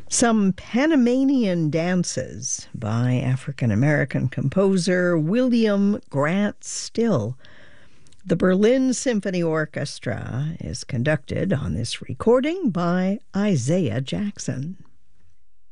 Some Panamanian dances by African-American composer William Grant Still. The Berlin Symphony Orchestra is conducted on this recording by Isaiah Jackson.